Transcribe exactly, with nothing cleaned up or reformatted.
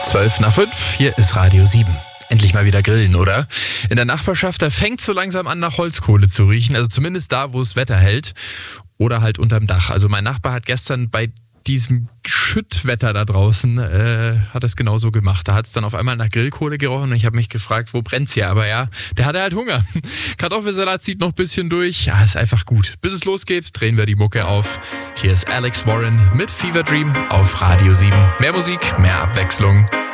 zwölf nach fünf, hier ist Radio sieben. Endlich mal wieder grillen, oder? In der Nachbarschaft, da fängt so langsam an, nach Holzkohle zu riechen. Also zumindest da, wo das Wetter hält. Oder halt unterm Dach. Also mein Nachbar hat gestern bei diesem Schüttwetter da draußen, äh, hat es genauso gemacht. Da hat es dann auf einmal nach Grillkohle gerochen und ich habe mich gefragt, wo brennt's hier? Aber ja, der hatte halt Hunger. Kartoffelsalat zieht noch ein bisschen durch. Ja, ist einfach gut. Bis es losgeht, drehen wir die Mucke auf. Hier ist Alex Warren mit Fever Dream auf Radio sieben. Mehr Musik, mehr Abwechslung.